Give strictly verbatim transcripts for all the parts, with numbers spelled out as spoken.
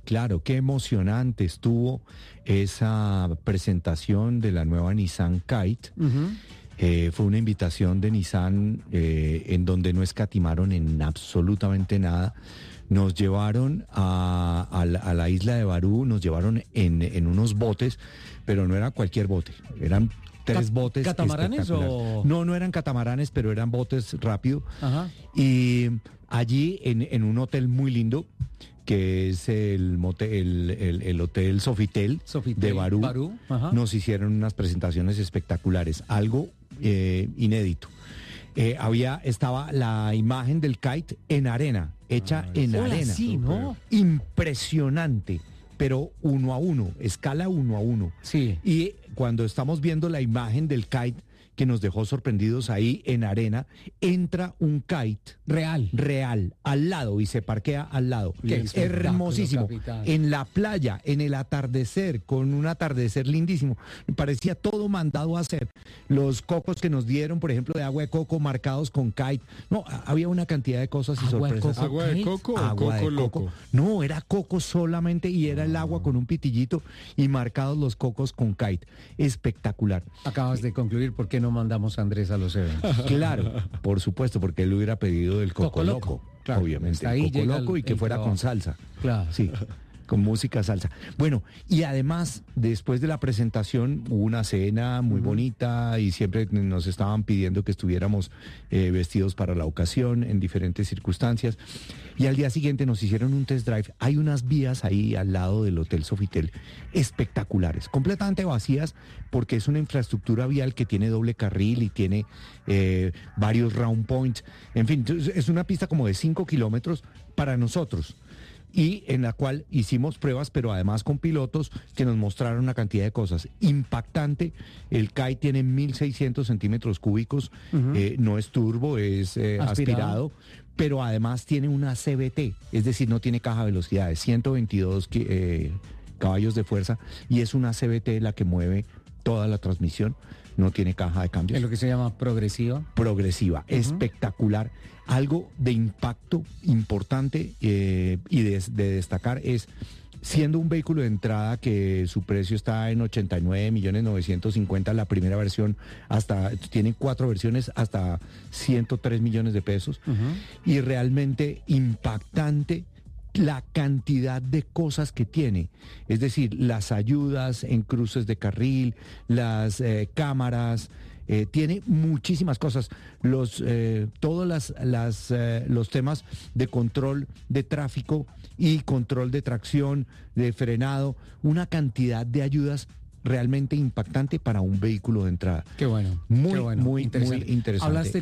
claro, qué emocionante estuvo esa presentación de la nueva Nissan Kite. Uh-huh. Eh, fue una invitación de Nissan eh, en donde no escatimaron en absolutamente nada. Nos llevaron a, a, la, a la isla de Barú, nos llevaron en, en unos botes, pero no era cualquier bote, eran tres botes. ¿Catamaranes o...? No, no eran catamaranes, pero eran botes rápido. Ajá. Y allí en, en un hotel muy lindo, que es el, mote, el, el, el Hotel Sofitel, Sofitel de Barú, Barú. Nos hicieron unas presentaciones espectaculares, algo eh, inédito. Eh, había, estaba la imagen del kite en arena, hecha ah, en hola, arena. Sí, ¿no? Impresionante, pero uno a uno, escala uno a uno. Sí. Y cuando estamos viendo la imagen del kite que nos dejó sorprendidos ahí en arena, entra un kite real, real, al lado y se parquea al lado. Que es hermosísimo. En la playa, en el atardecer, con un atardecer lindísimo. Me parecía todo mandado a hacer. Los cocos que nos dieron, por ejemplo, de agua de coco marcados con kite. No, había una cantidad de cosas y ¿Agua sorpresas. De coco, ¿Agua de coco o agua coco de loco? Coco. No, era coco solamente y era el agua con un pitillito y marcados los cocos con kite. Espectacular. Acabas de concluir por qué no mandamos a Andrés a los eventos. Claro, por supuesto, porque él hubiera pedido el coco, coco loco, loco. Claro, obviamente, ahí el coco loco el, y que fuera trabajo. Con salsa. Claro. Sí, con música salsa. Bueno, y además, después de la presentación hubo una cena muy uh-huh. bonita y siempre nos estaban pidiendo que estuviéramos eh, vestidos para la ocasión en diferentes circunstancias. Y al día siguiente nos hicieron un test drive. Hay unas vías ahí al lado del Hotel Sofitel espectaculares, completamente vacías porque es una infraestructura vial que tiene doble carril y tiene eh, varios round points. En fin, es una pista como de cinco kilómetros para nosotros. Y en la cual hicimos pruebas, pero además con pilotos que nos mostraron una cantidad de cosas. Impactante, el kite tiene mil seiscientos centímetros cúbicos, uh-huh. eh, no es turbo, es eh, aspirado. aspirado, pero además tiene una C V T, es decir, no tiene caja de velocidades, ciento veintidós eh, caballos de fuerza, y es una C V T la que mueve toda la transmisión, no tiene caja de cambios. ¿Es lo que se llama progresiva? Progresiva, uh-huh. espectacular. Algo de impacto importante eh, y de, de destacar es, siendo un vehículo de entrada que su precio está en ochenta y nueve millones novecientos cincuenta, la primera versión, hasta tiene cuatro versiones hasta ciento tres millones de pesos, uh-huh. y realmente impactante la cantidad de cosas que tiene, es decir, las ayudas en cruces de carril, las eh, cámaras, eh, tiene muchísimas cosas, los eh, todos las, las, eh, los temas de control de tráfico y control de tracción, de frenado, una cantidad de ayudas realmente impactante para un vehículo de entrada. Qué bueno. Muy, qué bueno. muy interesante. muy interesante. ¿Hablaste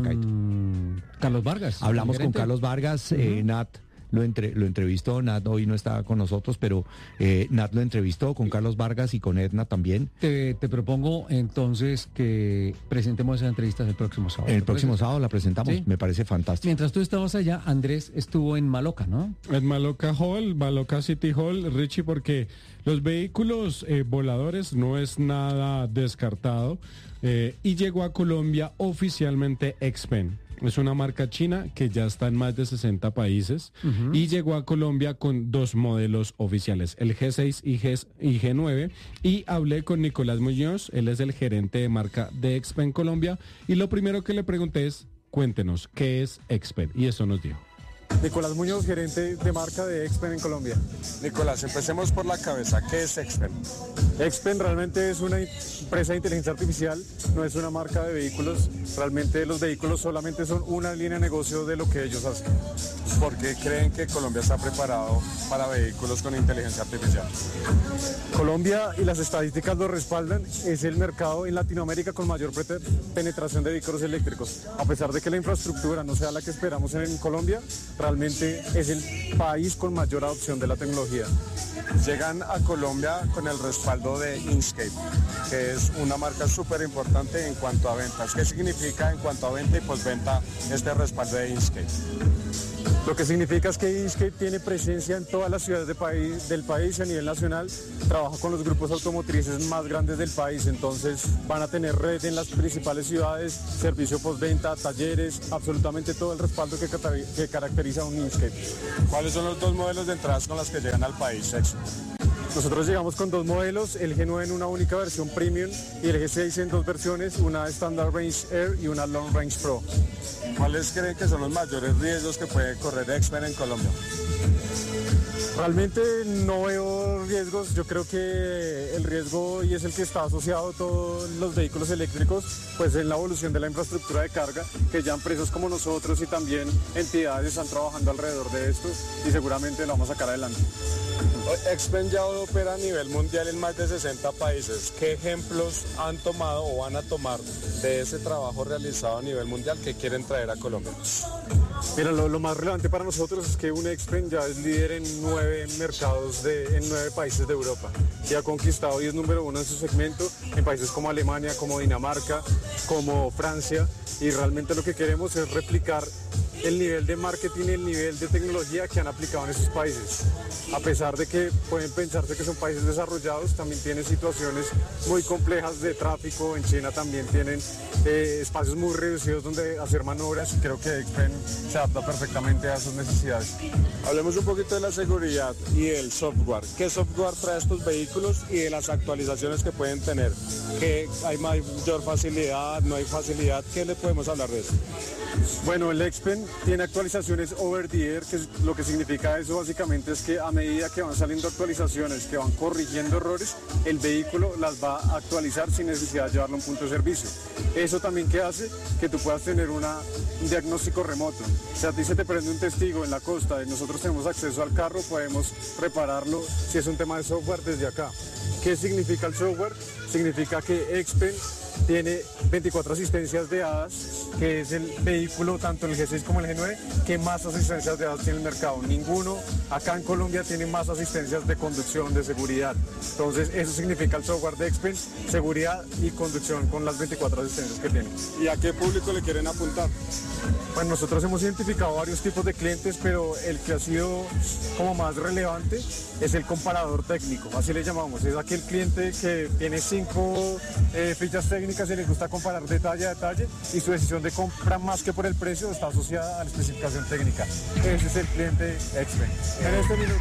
con Carlos Vargas? Hablamos con Carlos Vargas, uh-huh. eh, Nat. Lo, entre, lo entrevistó, Nat hoy no estaba con nosotros, pero eh, Nat lo entrevistó con Carlos Vargas y con Edna también. Te, te propongo entonces que presentemos esa entrevista el próximo sábado. El próximo sábado la presentamos, ¿sí? Me parece fantástico. Mientras tú estabas allá, Andrés estuvo en Maloca, ¿no? En Maloca Hall, Maloca City Hall, Richie, porque los vehículos eh, voladores no es nada descartado eh, y llegó a Colombia oficialmente Xpeng. Es una marca china que ya está en más de sesenta países, uh-huh. y llegó a Colombia con dos modelos oficiales, el G seis y, G, y G nueve, y hablé con Nicolás Muñoz, él es el gerente de marca de Xpeng Colombia, y lo primero que le pregunté es, cuéntenos, ¿qué es Xpeng? Y eso nos dijo. Nicolás Muñoz, gerente de marca de Xpeng en Colombia. Nicolás, empecemos por la cabeza. ¿Qué es Xpeng? Xpeng realmente es una empresa de inteligencia artificial, no es una marca de vehículos. Realmente los vehículos solamente son una línea de negocio de lo que ellos hacen. ¿Por qué creen que Colombia está preparado para vehículos con inteligencia artificial? Colombia, y las estadísticas lo respaldan, es el mercado en Latinoamérica con mayor penetración de vehículos eléctricos. A pesar de que la infraestructura no sea la que esperamos en Colombia, realmente es el país con mayor adopción de la tecnología. Llegan a Colombia con el respaldo de Inkscape, que es una marca súper importante en cuanto a ventas. ¿Qué significa en cuanto a venta y postventa este respaldo de Inkscape? Lo que significa es que Inchcape tiene presencia en todas las ciudades de país, del país a nivel nacional, trabaja con los grupos automotrices más grandes del país, entonces van a tener red en las principales ciudades, servicio postventa, talleres, absolutamente todo el respaldo que, que caracteriza a un Inchcape. ¿Cuáles son los dos modelos de entradas con las que llegan al país, Expen? Nosotros llegamos con dos modelos, el G nueve en una única versión Premium y el G seis en dos versiones, una Standard Range Air y una Long Range Pro. ¿Cuáles creen que son los mayores riesgos que puede correr Expen en Colombia? Realmente no veo riesgos, yo creo que el riesgo, y es el que está asociado a todos los vehículos eléctricos, pues en la evolución de la infraestructura de carga, que ya empresas como nosotros y también entidades están trabajando alrededor de esto y seguramente lo vamos a sacar adelante. Expen ya opera a nivel mundial en más de sesenta países. ¿Qué ejemplos han tomado o van a tomar de ese trabajo realizado a nivel mundial que quieren traer a Colombia? Mira, lo, lo más relevante para nosotros es que un Expen ya es líder en nueve mercados, de, en nueve países de Europa. Y ha conquistado y es número uno en su segmento en países como Alemania, como Dinamarca, como Francia. Y realmente lo que queremos es replicar el nivel de marketing y el nivel de tecnología que han aplicado en esos países. A pesar de que pueden pensarse que son países desarrollados, también tienen situaciones muy complejas de tráfico. En China también tienen eh, espacios muy reducidos donde hacer maniobras. Creo que Expen se adapta perfectamente a sus necesidades. Hablemos un poquito de la seguridad y del software. ¿Qué software trae estos vehículos y de las actualizaciones que pueden tener? ¿Que hay mayor facilidad, no hay facilidad? ¿Qué le podemos hablar de eso? Bueno, el Expen tiene actualizaciones over the air, que es, lo que significa eso básicamente es que a medida que van saliendo actualizaciones, que van corrigiendo errores, el vehículo las va a actualizar sin necesidad de llevarlo a un punto de servicio. Eso también que hace que tú puedas tener una, un diagnóstico remoto. O sea, a ti se te prende un testigo en la costa y nosotros tenemos acceso al carro, podemos repararlo si es un tema de software desde acá. ¿Qué significa el software? Significa que Expen tiene veinticuatro asistencias de A D A S, que es el vehículo, tanto el G seis como el G nueve, que más asistencias de A D A S tiene en el mercado. Ninguno acá en Colombia tiene más asistencias de conducción, de seguridad. Entonces, eso significa el software de Expen, seguridad y conducción con las veinticuatro asistencias que tiene. ¿Y a qué público le quieren apuntar? Bueno, nosotros hemos identificado varios tipos de clientes, pero el que ha sido como más relevante es el comparador técnico, así le llamamos. Es aquel cliente que tiene cinco eh, fichas técnicas y le gusta comparar detalle a detalle y su decisión de compra más que por el precio está asociada a la especificación técnica. Ese es el cliente Expen. En este minuto.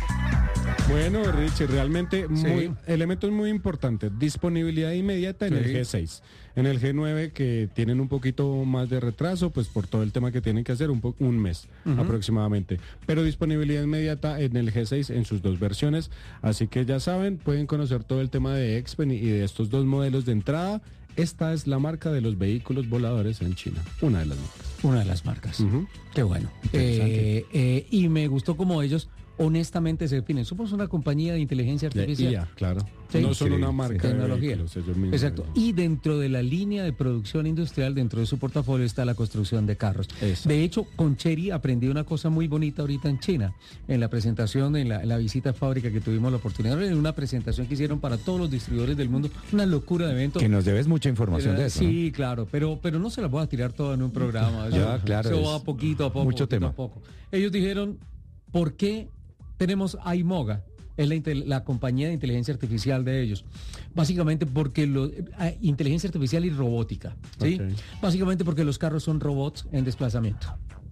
Bueno, Richie, realmente Sí. muy, elementos muy importantes. Disponibilidad inmediata en Sí. el G seis. En el G nueve, que tienen un poquito más de retraso, pues por todo el tema que tienen que hacer, un, po- un mes aproximadamente. Pero disponibilidad inmediata en el G seis en sus dos versiones. Así que ya saben, pueden conocer todo el tema de Expen y de estos dos modelos de entrada. Esta es la marca de los vehículos voladores en China. Una de las marcas. Una de las marcas. Ujú. Qué bueno. Eh, eh, y me gustó como ellos honestamente se definen. Somos una compañía de inteligencia De artificial. I A, claro. Sí. No son una Increíble, marca de Tecnología. vehículos, ellos mismos. Exacto. Y dentro de la línea de producción industrial, dentro de su portafolio está la construcción de carros. Exacto. De hecho, con Chery aprendí una cosa muy bonita ahorita en China, en la presentación, en la, en la visita a fábrica que tuvimos la oportunidad, en una presentación que hicieron para todos los distribuidores del mundo, una locura de evento. Que nos debes mucha información de eso. Sí, claro, pero, pero no se la voy a tirar toda en un programa. Ya, Eso- claro, Eso es va poquito a poco. mucho poquito tema. a poco. Ellos dijeron, ¿por qué tenemos iMoga? Es la, intel- la compañía de inteligencia artificial de ellos. Básicamente porque lo, eh, inteligencia artificial y robótica. ¿sí? Ok. Básicamente porque los carros son robots en desplazamiento.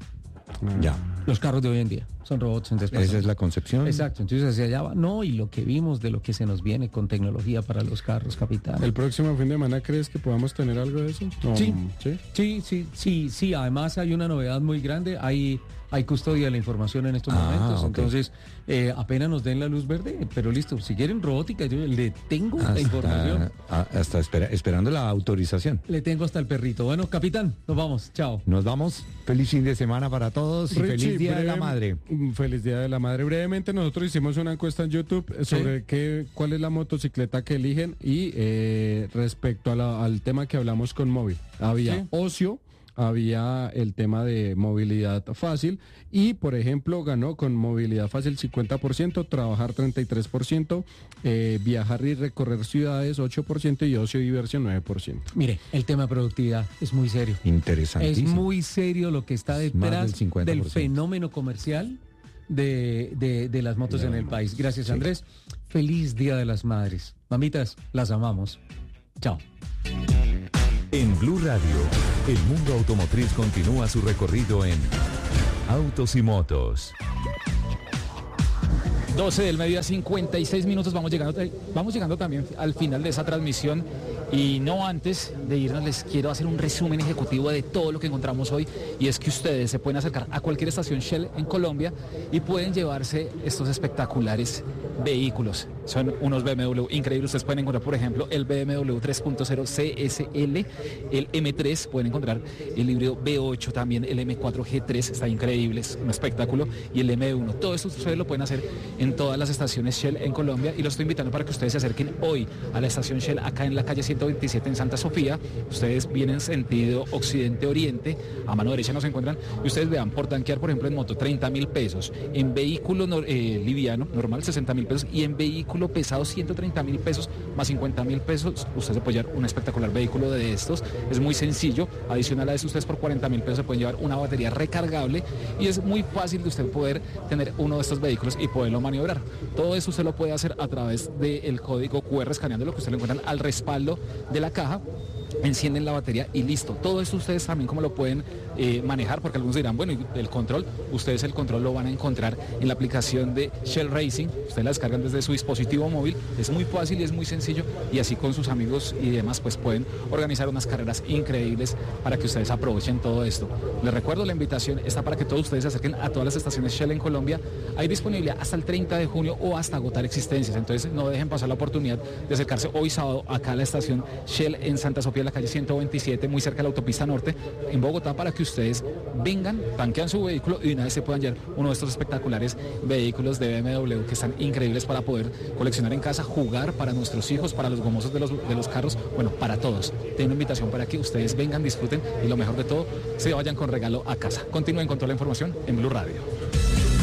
Ah. Ya, Los carros de hoy en día son robots en desplazamiento. esa es la concepción. Exacto, entonces hacia allá va. No, y lo que vimos de lo que se nos viene con tecnología para los carros, capitán. ¿El próximo fin de semana crees que podamos tener algo de eso? No, Sí. ¿Sí? Sí, sí, sí, sí. Además hay una novedad muy grande. Hay, hay custodia de la información en estos Ah, momentos. ok. Entonces, eh, apenas nos den la luz verde, pero listo. Si quieren robótica, yo le tengo la información. Hasta, a- hasta espera- esperando la autorización. Le tengo hasta el perrito. Bueno, capitán, nos vamos. Chao. Nos vamos. Feliz fin de semana para todos y Richie, feliz Día de la breve- Madre. Mm, Feliz Día de la Madre. Brevemente, nosotros hicimos una encuesta en YouTube eh, sobre qué, cuál es la motocicleta que eligen y eh, respecto a la- al tema que hablamos con móvil. Había Sí. ocio, había el tema de movilidad fácil y, por ejemplo, ganó con movilidad fácil cincuenta por ciento, trabajar treinta y tres por ciento, eh, viajar y recorrer ciudades ocho por ciento y ocio y diversión nueve por ciento. Mire, el tema de productividad es muy serio. Interesantísimo. Es muy serio lo que está detrás del, del fenómeno comercial de, de, de las motos en el país. Gracias, sí. Andrés. Feliz Día de las Madres. Mamitas, las amamos. Chao. En Blue Radio, el mundo automotriz continúa su recorrido en Autos y Motos. doce del mediodía, cincuenta y seis minutos, vamos llegando, vamos llegando también al final de esa transmisión y no antes de irnos les quiero hacer un resumen ejecutivo de todo lo que encontramos hoy y es que ustedes se pueden acercar a cualquier estación Shell en Colombia y pueden llevarse estos espectaculares vehículos. Son unos B M W increíbles, ustedes pueden encontrar por ejemplo el B M W tres punto cero C S L, el M tres, pueden encontrar el híbrido V ocho también, el M cuatro G tres, está increíble, es un espectáculo, y el M uno. Todo esto ustedes lo pueden hacer en todas las estaciones Shell en Colombia y los estoy invitando para que ustedes se acerquen hoy a la estación Shell acá en la calle ciento veintisiete en Santa Sofía. Ustedes vienen en sentido occidente-oriente, a mano derecha nos encuentran y ustedes vean, por tanquear por ejemplo en moto treinta mil pesos, en vehículo no, eh, liviano normal sesenta mil pesos y en vehículo pesado ciento treinta mil pesos más cincuenta mil pesos, usted se puede llevar un espectacular vehículo de estos. Es muy sencillo, adicional a eso ustedes por cuarenta mil pesos se pueden llevar una batería recargable y es muy fácil de usted poder tener uno de estos vehículos y poderlo maniobrar. Todo eso usted lo puede hacer a través del código cu erre, escaneando lo que usted lo encuentran al respaldo de la caja, encienden la batería y listo. Todo esto ustedes también como lo pueden eh, manejar, porque algunos dirán, bueno, el control, ustedes el control lo van a encontrar en la aplicación de Shell Racing, ustedes la descargan desde su dispositivo móvil, es muy fácil y es muy sencillo y así con sus amigos y demás pues pueden organizar unas carreras increíbles para que ustedes aprovechen todo esto. Les recuerdo, la invitación está para que todos ustedes se acerquen a todas las estaciones Shell en Colombia. Hay disponibilidad hasta el treinta de junio o hasta agotar existencias, entonces no dejen pasar la oportunidad de acercarse hoy sábado acá a la estación Shell en Santa Sofía, en la calle ciento veintisiete, muy cerca de la autopista norte, en Bogotá, para que ustedes vengan, tanquean su vehículo y de una vez se puedan llevar uno de estos espectaculares vehículos de B M W que están increíbles para poder coleccionar en casa, jugar para nuestros hijos, para los gomosos de los, de los carros, bueno, para todos. Tengo una invitación para que ustedes vengan, disfruten y lo mejor de todo, se vayan con regalo a casa. Continúen con toda la información en Blue Radio.